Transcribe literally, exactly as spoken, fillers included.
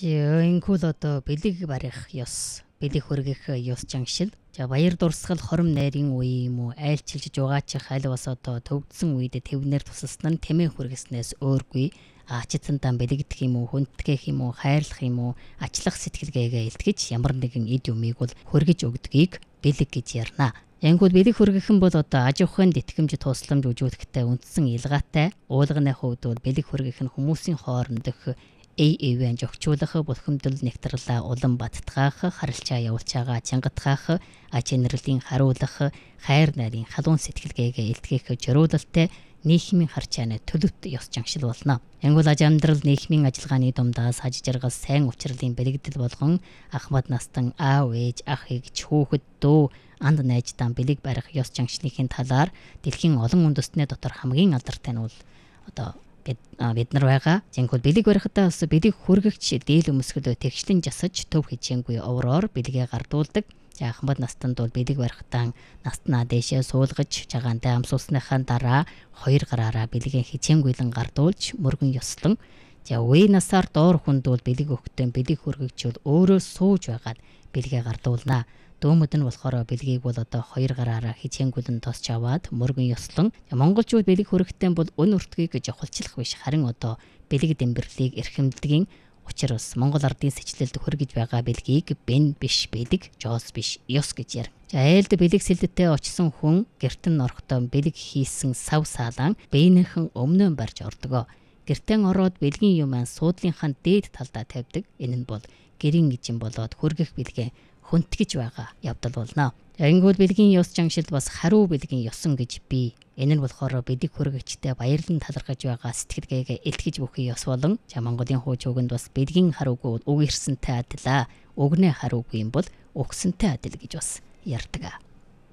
Энэхүү л одоо бэлэг барих ёс, бэлэг хөргөх ёс жангшил. За баяр дурсгал хором найрын үе юм уу, айлчилж угаачих аль бас одоо төвдсөн үед тэвнэр тусалсан нь тэмээ хүргэснээс өөргүй. Ачицсан дан бэлэгдэх юм уу, хүндтгэх юм уу, хайрлах юм уу, ачлах сэтгэлгээгээ илтгэж ямар нэгэн эд юмыг бол хөргөж өгдгийг бэлэг гэж ярина. Янгууд бэлэг хөргөх нь бол одоо аж ахуйн тэтгэмж тусламж үзүүлэхтэй үндсэн илгаатай. Уулганы хувьд бол бэлэг хөргөх нь хүмүүсийн хоорондох эй эвэн жогчуулах, булхимдал нэгтрэлээ улам баттгаах, харилцаа явуулчаагаа чангатгаах, ач инэрлийн харуулах, хайр найрын халуун сэтгэлгээгээ илтгэх жөрүүлэлтэй нийгмийн харчааны төлөвт ёс жангшил болно. Янгуул аж амьдрал нийгмийн ажиллагааны дундаас аж жаргал сайн учрлын бэлэгдэл болгон ахмад настан аав ээж ах эгч хүүхэд дүү анд найзтан бэлэг барих ёс жангшлын талаар дэлхийн олон үндэстнээ дотор хамгийн алдартай нь бол одоо бид бид нар байгаа. Зинхүүл бэлэг барихтаа бас бэлэг хөргөгч дийл өмсгөл тэгшлэн жасаж төв хичээнгүй овроор бэлгээ гардуулдаг. За ахмад настанд бол бэлэг барихтаа настнаа дээшээ суулгаж чагаантай амсуулсныхаа дараа хоёр гараараа бэлгийн хичээнгүйлэн гардуулж мөргөн ёслон. За үе насаар доор хүнд бол бэлэг өгтөн бэлэг хөргөгч бол өөрөө сууж байгаад бэлгээ гардуулнаа. Дөөмөд нь болохоор бэлгийг бол одоо хоёр гараараа хичээнгүлэн тосч аваад мөргөн ёслон. Монголчууд бэлэг хөргөхтэн бол өн өртгийг жавхалчлах биш харин одоо бэлэг дэмбэрлийг эрхэмлэдгийн учраас Монгол ардын сэжлэлд хөргөж байгаа бэлгийг бэн биш бэлэг, жоос биш ёс гэж ярина. За айлд бэлэг сэлдэттэй очсон хүн гертэн орохдоо бэлэг хийсэн сав саалан бээнийхэн өмнөө барьж ордгоо. Гертэн ороод бэлгийн юмаа суудлынхаа дээд талдаа тавьдаг. Энэ нь бол гэрийн гижин болоод хөргөх бэлгээ хүнтгэж байгаа явдал болно. Энгүүл бэлгийн ёс жангшилд бас хариу бэлгийн ёсон гэж бий. Энэ нь болохоор бэлэг хөргөгчтэй баярлан талархаж байгаа сэтгэлгээгээ илтгэж бүхий ёс болон за Монголын хууч үгэнд бас бэлгийн харуугүй үг ирсэнтэй адилаа. Өгнэ харуугүй юм бол өгсөнтэй адил гэж бас ярьдаг.